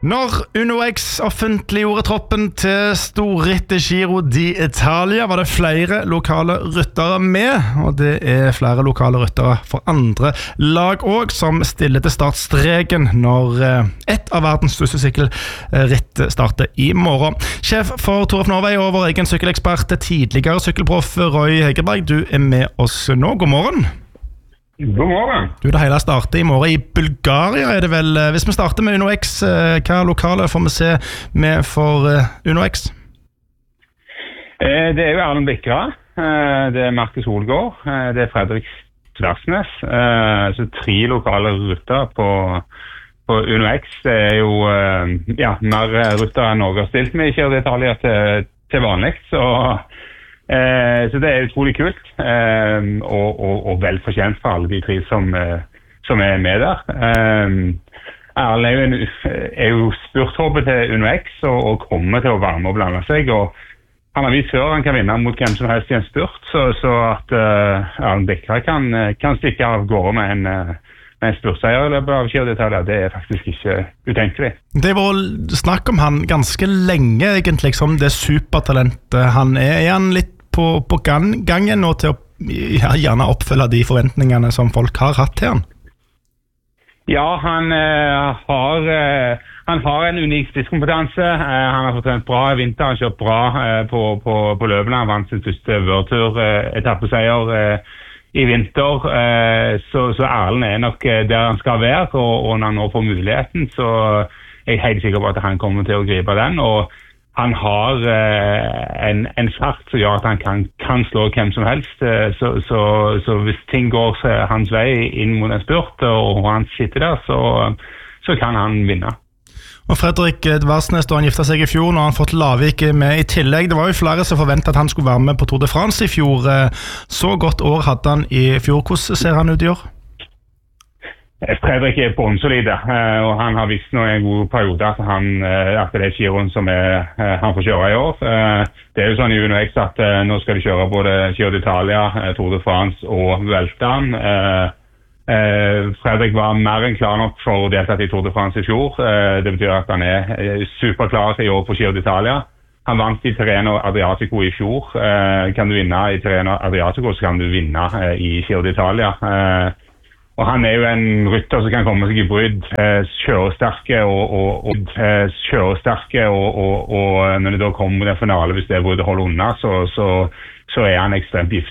Når UnoX offentliggjorde troppen til storrittet Giro d'Italia, var det flere lokale ryttere med, og det flere lokale ryttere for andre lag også, som stiller til startstreken når et av verdens største sykkelritt starter i morgen. Sjef for Tour of Norway og vår egen sykkelekspert, tidligere sykkelproff Roy Hegerberg, du med oss nå. God morgen. God morgen. Det hele starter i morgen i Bulgaria, det vel? Hvis vi starter med UnoX, hva lokale får vi se med for UnoX? Det jo Erlend Bikra, det Markus Holgaard, det Fredrik Tversnes, så 3 lokale rutter på UnoX. Det jo mer rutter enn Norge har stilt med i Giro d'Italia til vanlig, så det utrolig kult og vel fortjent for alle de 3 som med der. Erlend jo spurthåpet til UnoX og kommer til å være med og blande seg, og han har vist før han kan vinne mot hvem som helst i en spurt, så at Erlend Bikra kan stikke av gårde med en spurtseier i løpet av Giro d'Italia, det faktisk ikke utenkelig. Det var snakk om han ganske lenge egentlig, som det supertalentet han han litt på gangen nå til å gjerne oppfylle de forventningene som folk har hatt til han? Ja, han har en unik spisskompetanse. Han har fått en bra vinter, han har kjørt bra på løpene. Han vant sin første World-Tour-etappeseier i vinter, så Erlend nok der han skal være, og når han nå får muligheten, så jeg helt sikker på at han kommer til å gripe den, og han har en fart som gjør at han kan slå hvem som helst, så hvis ting går hans vei inn mot en spurt, og han sitter der, så kan han vinne. Og Fredrik Tversnes, da han giftet seg i fjor, når han fått Lavik med i tillegg. Det var jo flere som forventet at han skulle være med på Tour de France i fjor. Så godt år hadde han i fjor. Hvordan ser han ut i år? Fredrik bånnsolide, og han har vist nå en god periode at det Giroen som han får kjøre i år. Det jo sånn i UnoX at nå skal de kjøre både Giro d'Italia, Tour de France og Vueltaen. Fredrik var mer enn klar nok for å delta i Tour de France i fjor. Det betyr at han superklar i år på Giro d'Italia. Han vant i Tirreno Adriatico i fjor. Kan du vinne i Tirreno Adriatico, så kan du vinne i Giro d'Italia. Og han jo en rytter som kan komme seg i brudd, kjøresterke og når det da kommer til finale, hvis det bruddet holder unna, så han ekstremt